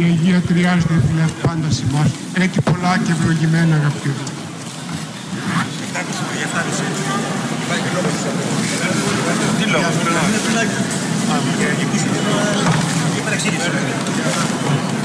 η Αγία Τριάς δεν δουλεύει πάντα σημάς. Έτσι πολλά και ευλογημένα αγαπητοί. Τι λόγος,